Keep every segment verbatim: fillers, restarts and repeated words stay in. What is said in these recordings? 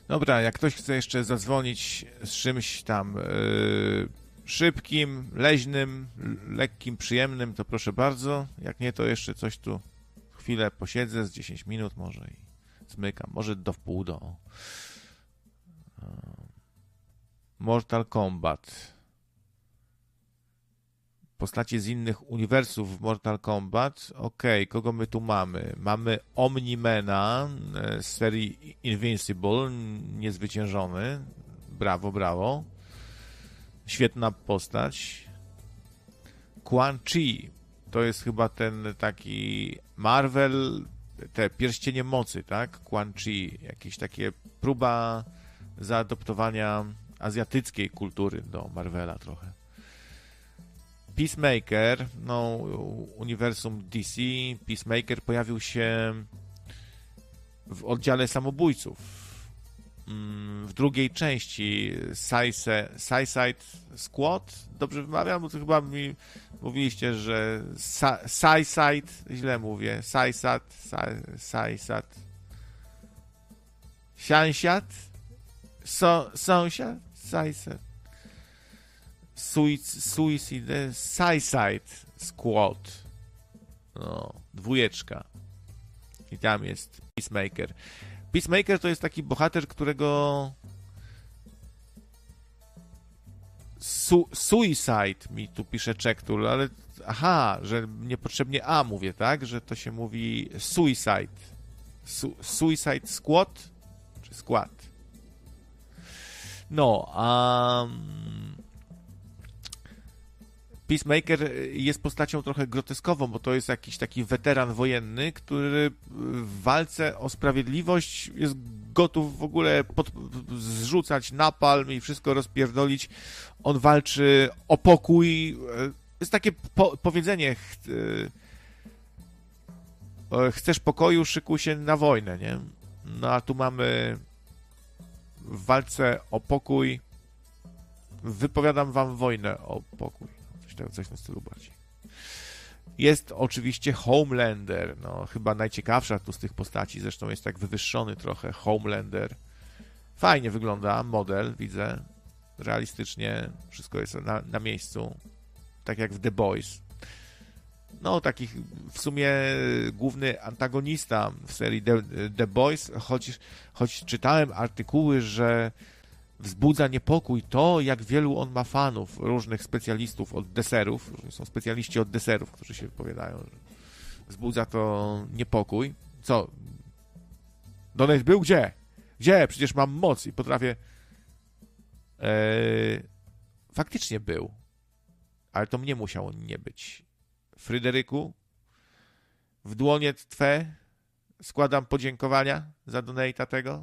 Dobra, jak ktoś chce jeszcze zadzwonić z czymś tam yy, szybkim, leźnym, lekkim, przyjemnym, to proszę bardzo. Jak nie, to jeszcze coś tu chwilę posiedzę, z dziesięć minut może i zmykam. Może do wpół do. Mortal Kombat. Postacie z innych uniwersów w Mortal Kombat. Okej, okay, kogo my tu mamy? Mamy Omnimana z serii Invincible, niezwyciężony. Brawo, brawo. Świetna postać. Quan Chi. To jest chyba ten taki Marvel, te pierścienie mocy, tak? Quan Chi. Jakieś takie próba zaadoptowania azjatyckiej kultury do Marvela trochę. Peacemaker, no uniwersum D C, Peacemaker pojawił się w oddziale samobójców. W drugiej części Suicide Squad, dobrze wymawiam, bo to chyba mi mówiliście, że Suicide, źle mówię, Suicide, Suicide, Sąsiad, Sąsiad, Suicide. Suicide, Suicide Squad. No, dwójeczka. I tam jest Peacemaker. Peacemaker to jest taki bohater, którego Su Suicide mi tu pisze Czektul, ale aha, że niepotrzebnie A mówię, tak? Że to się mówi Suicide. Su Suicide Squad? Czy Squad? No, a... Um... Peacemaker jest postacią trochę groteskową, bo to jest jakiś taki weteran wojenny, który w walce o sprawiedliwość jest gotów w ogóle pod, zrzucać napalm i wszystko rozpierdolić. On walczy o pokój. Jest takie po, powiedzenie, ch, chcesz pokoju, szykuj się na wojnę, nie? No a tu mamy w walce o pokój, wypowiadam wam wojnę o pokój. Coś na stylu bardziej. Jest oczywiście Homelander, no chyba najciekawsza tu z tych postaci, zresztą jest tak wywyższony trochę Homelander. Fajnie wygląda model, widzę, realistycznie, wszystko jest na, na miejscu, tak jak w The Boys. No takich w sumie główny antagonista w serii The, The Boys, choć, choć czytałem artykuły, że wzbudza niepokój to, jak wielu on ma fanów, różnych specjalistów od deserów. Są specjaliści od deserów, którzy się wypowiadają, że wzbudza to niepokój. Co? Donate był? Gdzie? Gdzie? Przecież mam moc i potrafię... Eee... Faktycznie był. Ale to mnie musiało nie być. Fryderyku, w dłonie twe składam podziękowania za donate'a tego.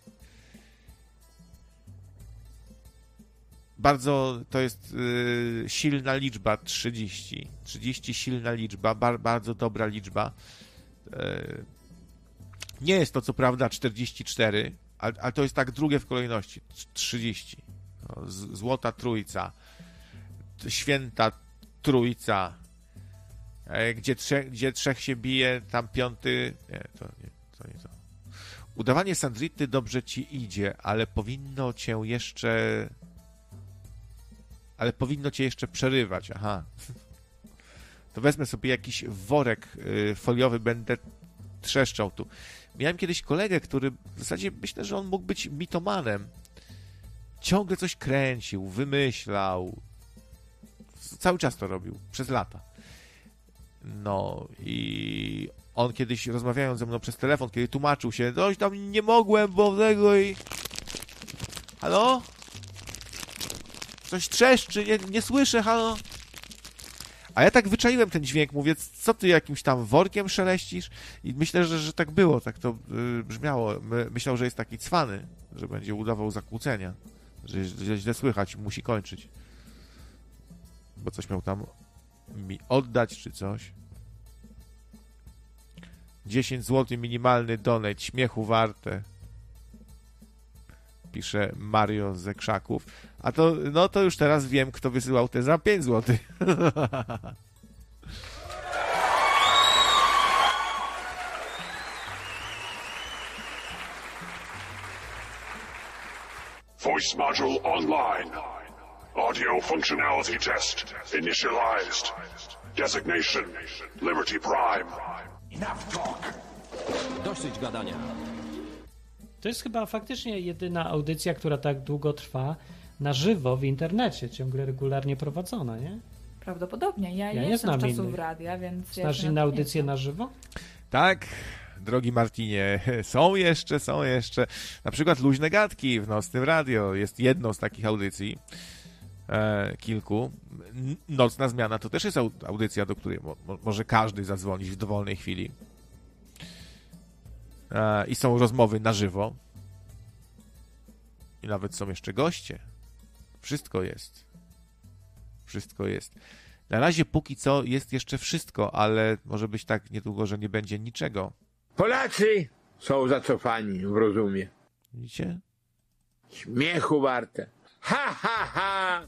Bardzo to jest y, silna liczba, trzydzieści. trzydzieści silna liczba, bar, bardzo dobra liczba. Y, nie jest to co prawda czterdzieści cztery, ale, ale to jest tak drugie w kolejności. trzydzieści. No, z, złota trójca. Święta trójca. E, gdzie, trze, gdzie trzech się bije, tam piąty... Nie, to nie to. Nie to. Udawanie Sandrity dobrze ci idzie, ale powinno cię jeszcze... Ale powinno cię jeszcze przerywać. Aha. To wezmę sobie jakiś worek y, foliowy, będę trzeszczał tu. Miałem kiedyś kolegę, który w zasadzie myślę, że on mógł być mitomanem. Ciągle coś kręcił, wymyślał. Cały czas to robił. Przez lata. No i on kiedyś, rozmawiając ze mną przez telefon, kiedy tłumaczył się, coś tam nie mogłem, bo tego i... Halo? Coś trzeszczy, nie, nie słyszę, halo? A ja tak wyczaiłem ten dźwięk, mówię, co ty jakimś tam workiem szeleścisz? I myślę, że, że tak było, tak to yy, brzmiało. My, myślał, że jest taki cwany, że będzie udawał zakłócenia, że, że źle słychać, musi kończyć. Bo coś miał tam mi oddać, czy coś. dziesięć złotych minimalny donate, śmiechu warte. Pisze Mario ze Krzaków. A to, no to już teraz wiem, kto wysyłał te za pięć złotych. Voice module online. Audio functionality test initialized. Designation Liberty Prime. Enough talk. Dosyć gadania. To jest chyba faktycznie jedyna audycja, która tak długo trwa na żywo w internecie, ciągle regularnie prowadzona, nie? Prawdopodobnie. Ja, Ja nie nie jestem z znam czasów innych. radia, więc... ja Znasz się inne na to nie audycje znam. na żywo? Tak, drogi Martinie, są jeszcze, są jeszcze. Na przykład Luźne Gadki w Nocnym Radio jest jedną z takich audycji. E, kilku. N- Nocna Zmiana to też jest au- audycja, do której mo- mo- może każdy zadzwonić w dowolnej chwili. E, I są rozmowy na żywo. I nawet są jeszcze goście. Wszystko jest. Wszystko jest. Na razie póki co jest jeszcze wszystko, ale może być tak niedługo, że nie będzie niczego. Polacy są zacofani w rozumie. Widzicie? Śmiechu warte. Ha, ha, ha!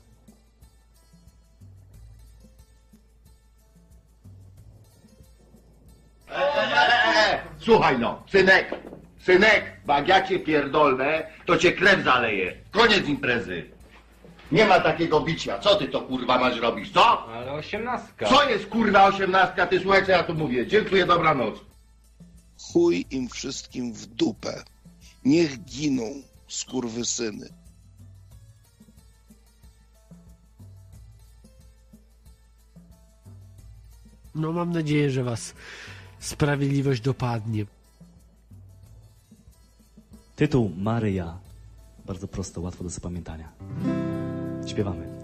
Słuchaj no, synek, synek, bo jak ja cię pierdolnę, to cię krew zaleje. Koniec imprezy. Nie ma takiego bicia. Co ty to kurwa masz robić, co? Ale osiemnastka. Co jest kurwa osiemnastka? Ty słuchaj, co ja tu mówię. Dziękuję, dobranoc. Chuj im wszystkim w dupę. Niech giną, skurwysyny. No mam nadzieję, że was sprawiedliwość dopadnie. Tytuł Maryja. Bardzo prosto, łatwo do zapamiętania. Śpiewamy.